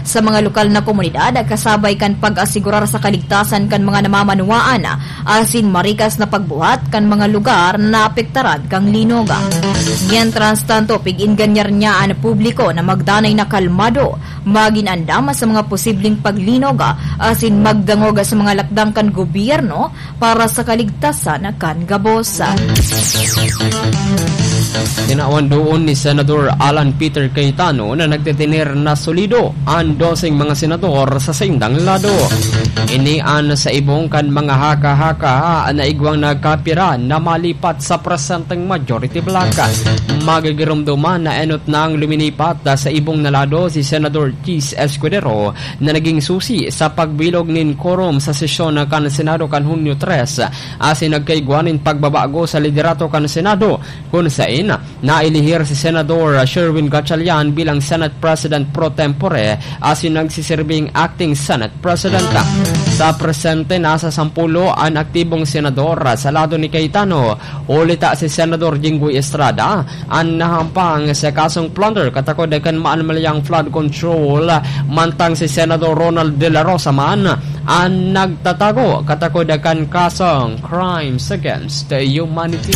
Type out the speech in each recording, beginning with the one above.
sa mga lokal na komunidad kasabay kan pag-asigurar sa kaligtasan kan mga namamanuaan asin marikas na pagbuhat kan mga lugar na naapektaran kang linog. Mientras tanto pig-inganyar niya ang publiko na magdanay na kalmado maginandam sa mga posibleng paglinog asin magdangog sa mga lakdang kan gobyerno para sa kaligtasan kan gabosa. Tinawan doon ni Senador Alan Peter Cayetano na nagtitinir na solido ang 12 mga senador sa sindang lado. Inian sa ibong kan mga haka-haka na igwang nagkapira na malipat sa presenteng majority block. Magigirumduman na enot nang luminipat sa ibong nalado si Senador Chis Escudero na naging susi sa pagbilog nin quorum sa sesyon kan Senado kan Hunyo 3 asin nagkaigwanin pagbabago sa liderato kan Senado kung saan nailihir si Senador Sherwin Gatchalian bilang Senate President pro tempore asin nagsisirbing acting Senate President. Sa presente nasa 10 ang aktibong senador sa lado ni Cayetano. Ulita si Senador Jinggoy Estrada ang nahampang sa kasong plunder katakod kan maanmalayang flood control mantang si Senador Ronald De La Rosa man ang nagtatago katakod kan kasong crimes against the humanity.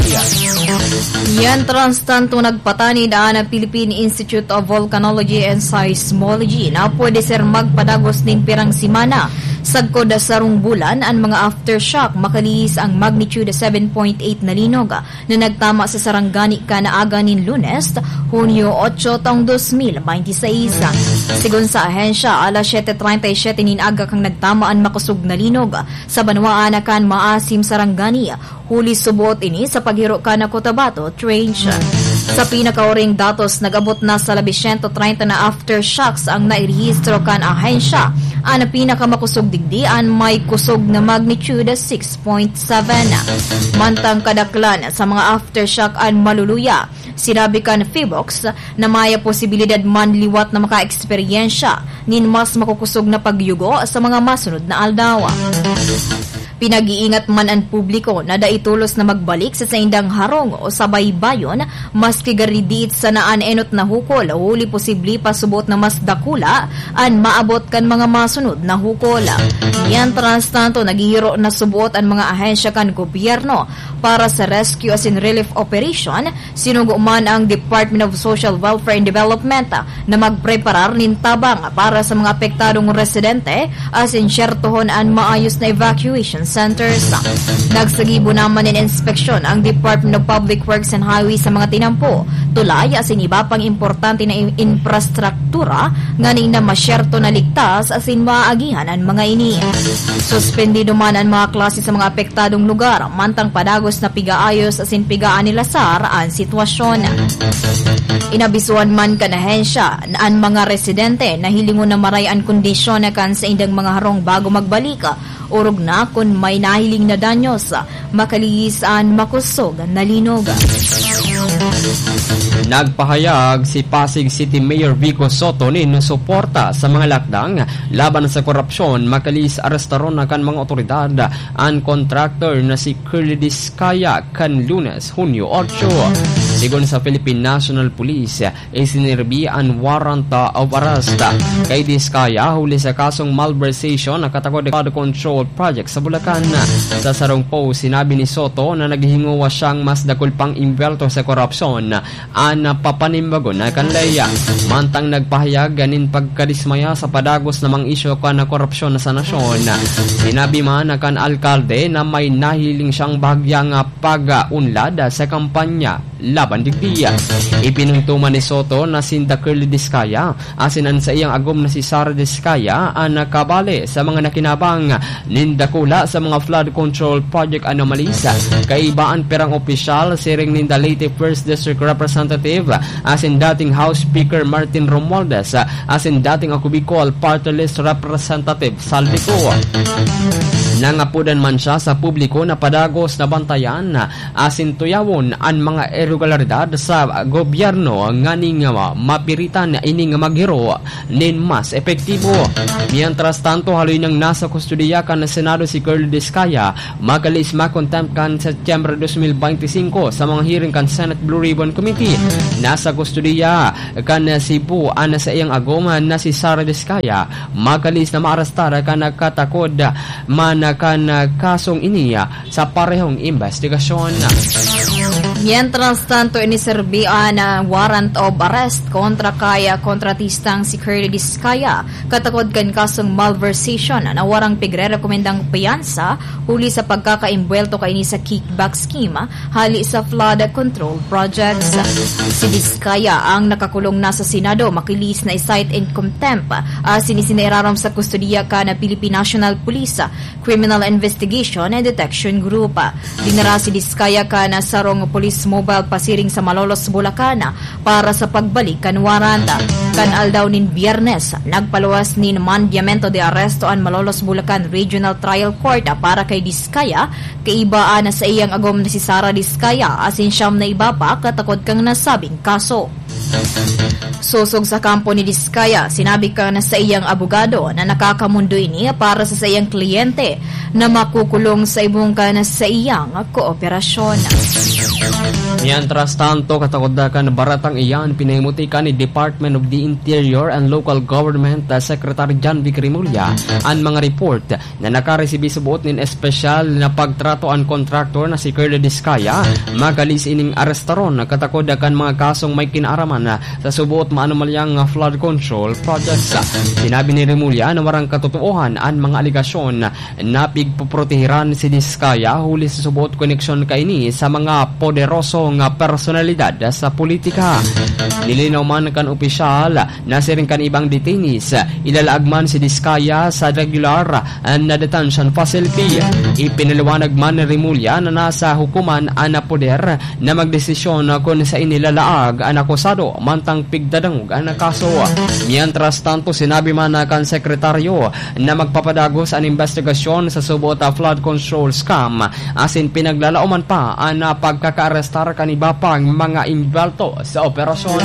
Yan transtanto nagpatani daan ang Philippine Institute of Volcanology and Seismology na pwede sir magpadagos nin pirang simana sagkod sa rong bulan ang mga aftershock makalihis ang magnitude 7.8 na linog na nagtama sa Sarangani kanaaga nin Lunes, Hunyo 8 taong 2026. Sigon sa ahensya, alas 7:37 nin aga kang nagtamaan makusog na linog sa Banwaan kan maasim Sarangani. Huli subot ini sa paghiro ka na Cotabato Trench. Sa pinakauring datos, nag-abot na sa 130 na aftershocks ang nairehistro kan ahensya. Ang pinakamakusog digdian may kusog na magnitude 6.7. Mantang kadaklan sa mga aftershock ang maluluya. Sinabi kan Fibox na may posibilidad man liwat na maka-eksperyensya nin mas makukusog na pagyugo sa mga masunod na aldawa. Pinag-iingat man ang publiko na daitulos na magbalik sa saindang harong o sabay bayon maski garidiit sa naan enot na hukol o huli posible pasubot na mas dakula an maabot kan mga masunod na hukol. Yan transtanto naghihiro na subot ang mga ahensya kan gobyerno para sa rescue as in relief operation. Sinugo man ang Department of Social Welfare and Development na magpreparar nin tabang para sa mga apektadong residente as in syertohon ang maayos na evacuation centers. Nagsagibo naman in inspeksyon ang Department of Public Works and Highways sa mga tinampo. Tulay asin iba pang importante na infrastruktura nganing na masyerto na ligtas asin maagihan ang mga ini. Suspendido man ang mga klase sa mga apektadong lugar mantang padagos na pigaayos asin pigaan nila sar ang sitwasyon. Inabisuan man kanahensya na ang mga residente na hilingon na maray ang kondisyon na kan sa indang mga harong bago magbalik. Urog na kung may nahiling na danyos, makalihisan makusog na linog. Nagpahayag si Pasig City Mayor Vico Soto nin suporta sa mga lakdang laban sa korupsyon makalis arestaron na kan mga otoridad ang contractor na si Curly Diskaya kan Lunes, Hunyo 8. Sigon sa Philippine National Police, isinirbi ang warrant of arrest kay Diskaya huli sa kasong malversation na katagod flood control project sa Bulacan. Sa sarong post, sinabi ni Soto na naghinguwa siyang mas dakol pang imbelto sa korupsyon ang papanimbago na kanlaya. Mantang nagpahayag ganin pagkadismaya sa padagos namang isyo ka na korupsyon sa nasyon. Sinabi man na kan alkalde na may nahiling siyang bahagyang pag-unlad sa kampanya laban digdiya. Ipinuntuman ni Soto na si Curly Diskaya asinan sa iyang agom na si Sara Diskaya ang nakabali sa mga nakinabang nindakula sa mga flood control project anomalies. Kaibaan perang opisyal siring ninda Leyte 1st District Representative asin dating House Speaker Martin Romualdez asin dating Ako Bicol Party List Representative Saldico. Nangapudan man siya sa publiko na padagos na bantayan asin tuyawon ang mga irregularidad sa gobyerno nga ning mapiritan ining maghiro nin mas epektibo. Mientras tanto, haloy nang nasa kustudiya kan na Senado si Curly Discaya, magalis makontempt kan sa September 2025 sa mga hearing kan Senate Blue Ribbon Committee. Nasa kustudiya kan Cebu ana sa iyang agoma na si Sara Discaya, magalis na maarestara kan nakatakod man kan kasong iniya sa parehong investigasyon. Mientras tanto, iniserbian na warrant of arrest kontra kaya kontratistang si Curly Discaya katakod kan kasong malversation na warang pigre-rekomendang piyansa huli sa pagkakaimbwelto kaini sa kickback scheme hali sa flood control projects. Si Discaya ang nakakulong na sa Senado makilis na i-cite in contempt sinisiniraram sa kustudiya ka na Philippine National Police Criminal Investigation and Detection Group. Dinara si Discaya ka na sarong police mobile pasiring sa Malolos, Bulacan para sa pagbalik kan waranta. Kan aldaw nin Biyernes, nagpaluwas nin mandyamento de arresto an Malolos, Bulacan Regional Trial Court para kay Discaya, kaibaan na sa iyang agom na si Sara Discaya asin siyam na iba pa katakod kang nasabing kaso. Susog sa kampo ni Discaya, sinabi ka na sa iyang abogado na nakakamundo ini para sa iyang kliyente na makukulong sa ibong ka na sa iyang kooperasyon. Mientras tanto, katakodakan baratang iyan pinahimutikan ni Department of the Interior and Local Government Secretary John Vic Rimulya ang mga report na nakaresibi sa buot nin espesyal na pagtrato ang kontraktor na si Curly Discaya magalis ining arestaron katakodakan mga kasong may kinaaraman sa subuot maanumalyang flood control projects. Sinabi ni Rimulya na warang katotohan ang mga aligasyon na pigpoprotehiran si Discaya huli sa subuot koneksyon kaini sa mga poderosong personalidad sa politika. Nilinaw man kan opisyal na siring kan ibang detainees ilalaagman si Discaya sa regular na detention facility. Ipinaliwanag man ni Rimulya na nasa hukuman ang poder na magdesisyon kung sa inilalaag ang akusado mantang pigdadangog ang kaso. Mientras tanto, sinabi man na kan sekretaryo na magpapadagos ang investigasyon sa subuot flood control scam asin pinaglalauman pa ang pagkakaarestar kaniba pang mga involto sa operasyon.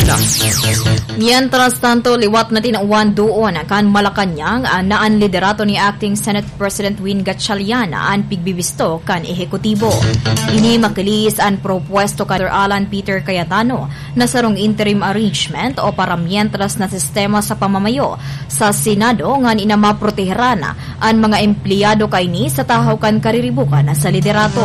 Mientras tanto, liwat na tinauan doon kan Malacanang na ang liderato ni Acting Senate President Win Gatchalian ang pigbibisto kan ehekutibo. Ini makilis ang propuesto ka Dr. Alan Peter Cayetano na sarong interim arrangement o para mientras na sistema sa pamamayo sa Senado nga inamaproteheran ang mga empleyado kaini sa tahaw kan kariribukan sa liderato.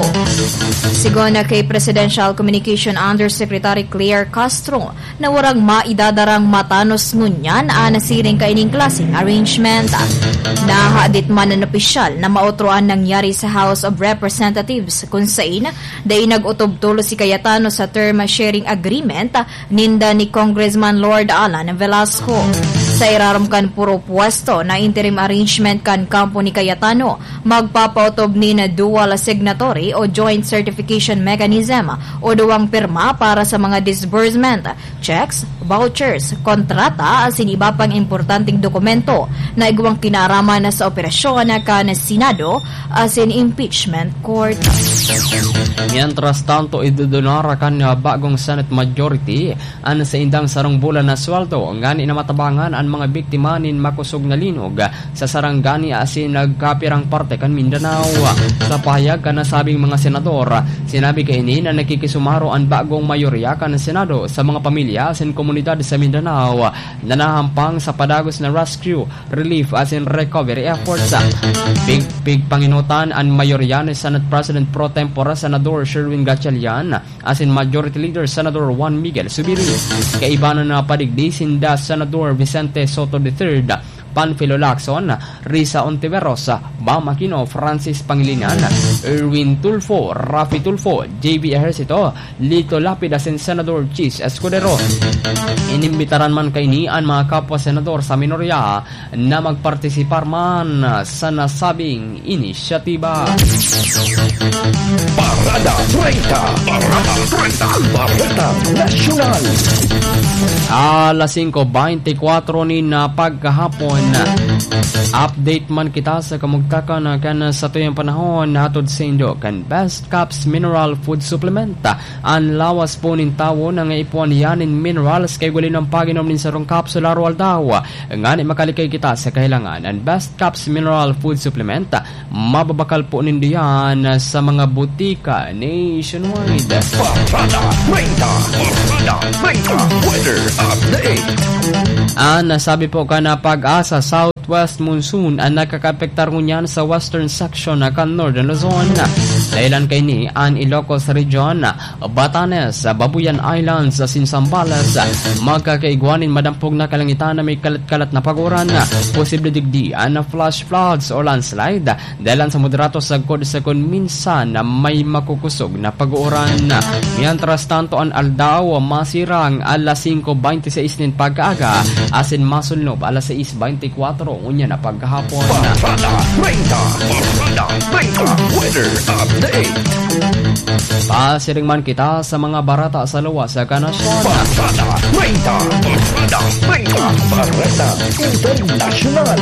Sigon na kay Presidential Communication Undersecretary Claire Castro na warang maidadarang matanos ngunyan nasiring kaining klaseng arrangement. Nahadit man ng opisyal na mautroan nangyari sa House of Representatives kung sain dahil nag-utob tulo si Cayetano sa term sharing agreement ninda ni Congressman Lord Alan Velasco. Sa iraram kan puro pwesto na interim arrangement kan kampo ni Cayetano, magpapautob ni na dual signatory o joint certification mechanism o duwang pirma para sa mga disbursement, checks, vouchers, kontrata asin iba pang importanteng dokumento na igawang kinarama na sa operasyon na kan Senado asin impeachment court. Mientras tanto, idudunara kan bagong Senate majority an sa indang sarong bulan na sweldo ngani na matabangan ang mga biktima nin makusog na linog sa saranggani asin nagkapirang parte kan Mindanao. Sa pahayag kan nasabing mga senador, sinabi kaini na nakikisumaro ang bagong mayorya kan Senado sa mga pamilya asin komunidad sa Mindanao na nahampang sa padagos na rescue, relief asin recovery efforts. Big panginutan ang mayorya ni Senate President Pro Tempore Senador Sherwin Gatchalian asin Majority Leader Senador Juan Miguel Subiri. Kaibanan na padigdi sinda Senador Vicente Soto III, Panfilo Lacson, Risa Ontiveros, Bam Aquino, Francis Pangilinan, Erwin Tulfo, Rafi Tulfo, JB Ejercito, Lito Lapid asin Senador Chis Escudero. Inimbitaran man kaini ang mga kapwa senador sa minorya na magpartisipar man sa nasabing inisyatiba. Parada 30, Parada 30, Parada Nacional. Alas 5:24 ni na pagkahapon Update man kita sa kamugtakan kan sa tuyang panahon natod sa Indo kan Best Caps Mineral Food Supplement. Ang lawas po nin tawo na nga ipuan yanin minerals kay guli ng paginom nin sarong kapsula roal daw. Ngani makalikay kita sa kahilangan ang Best Caps Mineral Food Supplement. Mababakal po nindiyan sa mga butika nationwide. Weather update. Nasabi po ka na pag-asa southwest monsoon ang nakakapektar ngunyan sa western section kan Northern Luzon. Dahilan kay ni ang Ilocos Region, Batanes, Babuyan Islands, Sinsambales, magkakaigwanin madampog na kalangitan na may kalat-kalat na paguran, posible digdian na flash floods o landslide, dahilan sa moderato sagkod sa kun minsan na may makukusog na paguran. Mientras tanto ang Aldao masirang alas 5:26 nin pagkaaga, asin masulnob alas 6:24 unya na pagkahapon. Weather update. Pasiring man kita sa mga barata sa luwas sa kanasyon. Barata International.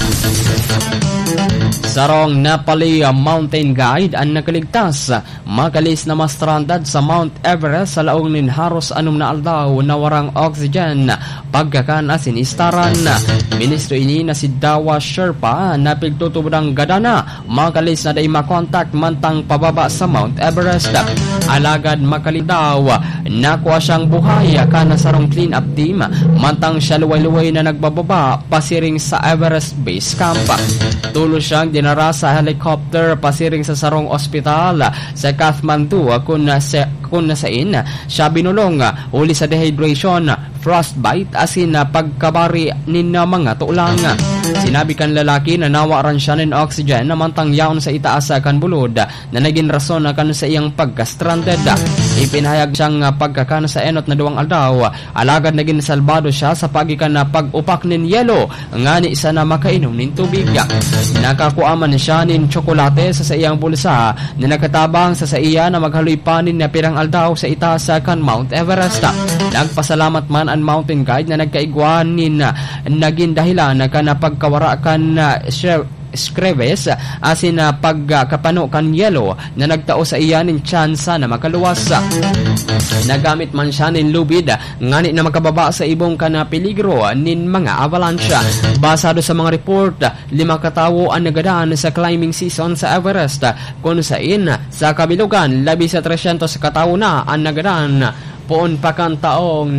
Sarong Nepali Mountain Guide ang nakaligtas makalis na mastrandad sa Mount Everest sa laong nin haros anum na aldaw na warang oxygen pagkakan asin istaran. Ministro ini na si Dawa Sherpa na pigtutubang gadana makalis na day makontak mantang pababa sa Mount Everest. Alagad makalidaw nakuha siyang buhay kana sarong clean up team mantang siya luway-luway na nagbababa pasiring sa Everest Base Camp. Tulo siyang dinara sa helicopter pasiring sa sarong ospital sa Kathmandu kung nasain siya binulong uli sa dehydration, frostbite asin pagkabari nin mga tulang. Sinabi kan lalaki na nawaran siya ng oxygen namantang yaon sa itaas kan bulod na naging rason kan sa iyang pagka-stranded. Ipinahayag siyang pagkakan sa enot na 2 aldaw. Alagad naging salbado siya sa pagikan na pag-upak nin yelo ngani isa na makainom nin tubig. Nakakuaman siya nin tsokolate sa iyang bulsa na nakatabang sa iya na maghaloy panin na pirang aldaw sa itaas kan Mount Everest. Nagpasalamat man ang mountain guide na nagkaigwan nin naging dahilan na pagkawara kan Screves asin pagkapano kan yelo na nagtao sa iya nin tsansa na makaluwas. Nagamit man siya nin lubid ngani na makababa sa ibong kana peligro nin mga avalanche. Basado sa mga report, 5 katawo ang nagadaan sa climbing season sa Everest kung sain sa kabilugan labi sa 300 katawo na ang nagadaan poon pa kan taong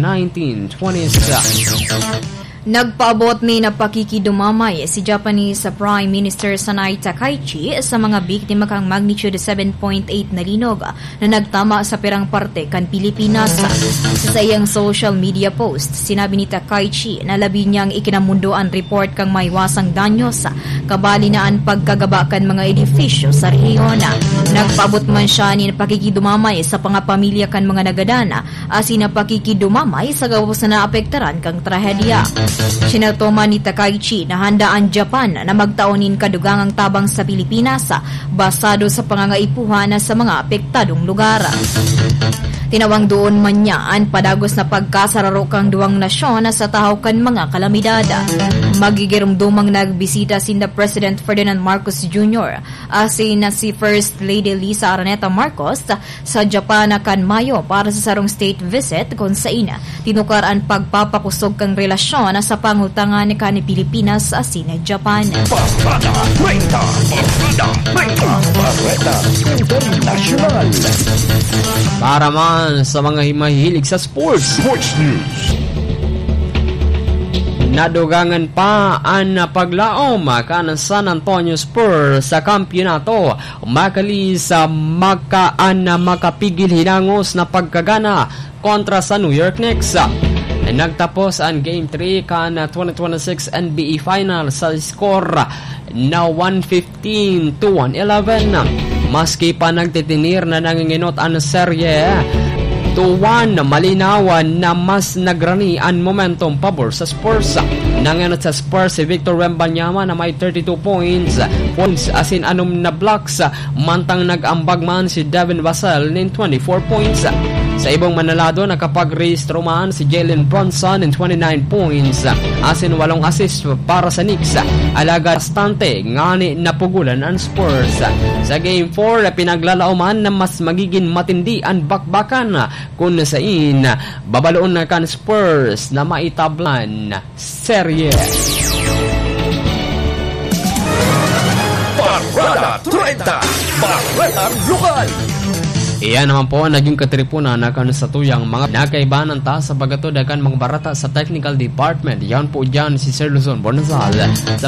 1920s. Nagpaabot ni na pakikidumamay si Japanese Prime Minister Sanai Takaichi sa mga biktima kang magnitude 7.8 na linog na nagtama sa pirang parte kan Pilipinas. Sa iyang social media post, sinabi ni Takaichi na labi niyang ikinamundo ang report kang maiwasang danyo sa kabali na ang pagkagaba kan mga edifisyo sa rehiyon. Nagpaabot man siya ni na pakikidumamay sa pangapamilya kan mga nagadana asin na pakikidumamay sa gawos na naapektaran kang trahedya. Sinatoman ni Takaichi na handa ang Japan na magtaonin kadugangang tabang sa Pilipinas basado sa pangangaipuhan sa mga apektadong lugar. Tinawang doon man niya ang padagos na pagkasararo kang duwang nasyon sa tahaw kan mga kalamidad. Magigirumdumang nagbisita sinda President Ferdinand Marcos Jr. asin na si First Lady Lisa Araneta Marcos sa Japan kan Mayo para sa sarong state visit kung saina tinukar ang pagpapakusog kang relasyon sa pangutangan ni kan Pilipinas asin Japan. Barata International. Para man sa mga mahilig sa sports News. Nadugangan pa ang paglaom kan San Antonio Spurs sa kampyonato makalis sa makapigil hinangos na pagkagana kontra sa New York Knicks. Nagtapos ang Game 3 kan 2026 NBA Finals sa score na 115-111. Maski pa nagtitinir na nanginginot ang serye 2-1, malinawan na mas nagrani ang momentum pabor sa Spurs. Nanginot sa Spurs si Victor Wembanyama na may 32 points asin anom na blocks, mantang nag-ambag man si Devin Vassell nin 24 points. Sa ibang manalado, nakapag-rehistro man si Jalen Brunson in 29 points, asin 8 assist para sa Knicks. Alaga bastante ngani napugulan ang Spurs. Sa Game 4, pinaglalauman na mas magiging matindi ang bakbakan kung saan babaloon na kan Spurs na maitablan serye. Barada 30, Barada Lokal. Iyan naman po naging katripunan na kan sa tuyang mga nakaibanan ta sa pagatudakan mga barata sa technical department. Yan po dyan si Sir Luzon Bonazal sa